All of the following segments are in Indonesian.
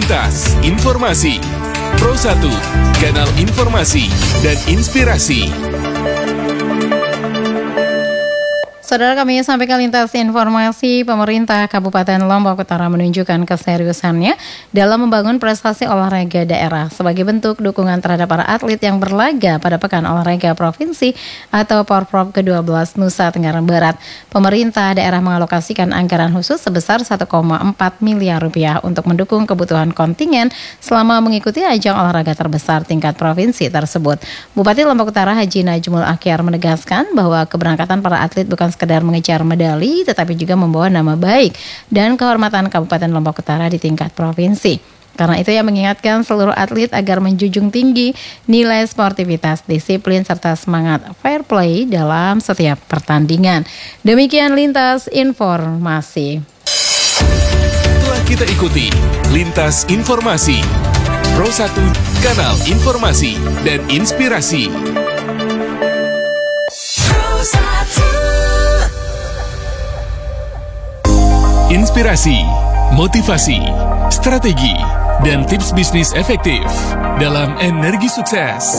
Lintas Informasi Pro 1, kanal informasi dan inspirasi. Saudara, kami sampaikan lintas informasi. Pemerintah Kabupaten Lombok Utara menunjukkan keseriusannya dalam membangun prestasi olahraga daerah sebagai bentuk dukungan terhadap para atlet yang berlaga pada Pekan Olahraga Provinsi atau Porprov ke-12 Nusa Tenggara Barat. Pemerintah daerah mengalokasikan anggaran khusus sebesar 1,4 miliar rupiah untuk mendukung kebutuhan kontingen selama mengikuti ajang olahraga terbesar tingkat provinsi tersebut. Bupati Lombok Utara Haji Najmul Akyar menegaskan bahwa keberangkatan para atlet bukan sekedar mengejar medali, tetapi juga membawa nama baik dan kehormatan Kabupaten Lombok Utara di tingkat provinsi. Karena itu ia mengingatkan seluruh atlet agar menjunjung tinggi nilai sportivitas, disiplin, serta semangat fair play dalam setiap pertandingan. Demikian Lintas Informasi. Telah kita ikuti Lintas Informasi Pro 1, kanal informasi dan inspirasi. Inspirasi, motivasi, strategi, dan tips bisnis efektif dalam Energi Sukses.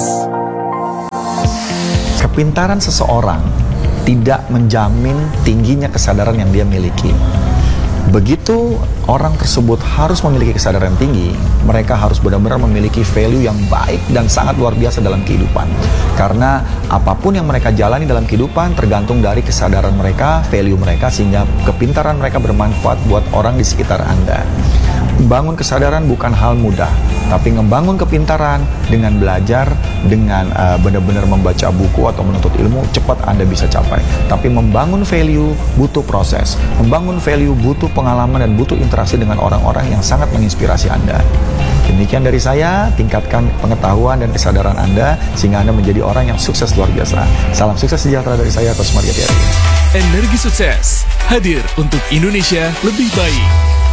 Kepintaran seseorang tidak menjamin tingginya kesadaran yang dia miliki. Begitu orang tersebut harus memiliki kesadaran tinggi, mereka harus benar-benar memiliki value yang baik dan sangat luar biasa dalam kehidupan. Karena apapun yang mereka jalani dalam kehidupan tergantung dari kesadaran mereka, value mereka, sehingga kepintaran mereka bermanfaat buat orang di sekitar Anda. Membangun kesadaran bukan hal mudah, tapi membangun kepintaran dengan belajar, dengan benar-benar membaca buku atau menuntut ilmu, cepat Anda bisa capai. Tapi membangun value butuh proses, membangun value butuh pengalaman dan butuh interaksi dengan orang-orang yang sangat menginspirasi Anda. Demikian dari saya, tingkatkan pengetahuan dan kesadaran Anda sehingga Anda menjadi orang yang sukses luar biasa. Salam sukses sejahtera dari saya, Coach Margatiari. Energi Sukses hadir untuk Indonesia lebih baik.